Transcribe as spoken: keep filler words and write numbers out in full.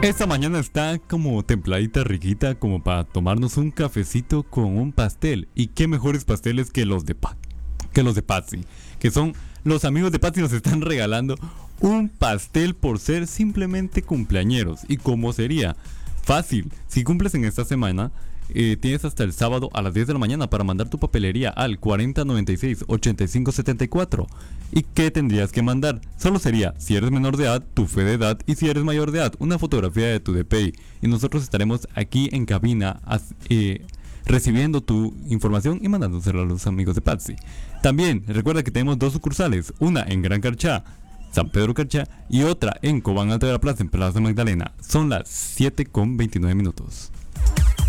Esta mañana está como templadita, riquita, como para tomarnos un cafecito con un pastel. Y qué mejores pasteles que los de pa que los de Patsy, que son los amigos de Patsy. Nos están regalando un pastel por ser simplemente cumpleañeros. ¿Y cómo sería? Fácil. Si cumples en esta semana, eh, tienes hasta el sábado a las diez de la mañana para mandar tu papelería al cuarenta noventa y seis ochenta y cinco setenta y cuatro. ¿Y qué tendrías que mandar? Solo sería, si eres menor de edad, tu fe de edad, y si eres mayor de edad, una fotografía de tu D P I. Y nosotros estaremos aquí en cabina eh, recibiendo tu información y mandándosela a los amigos de Patsy. También recuerda que tenemos dos sucursales, una en Gran Carchá, San Pedro Carchá, y otra en Cobán Alto de la Plaza, en Plaza Magdalena. Son las siete con veintinueve minutos.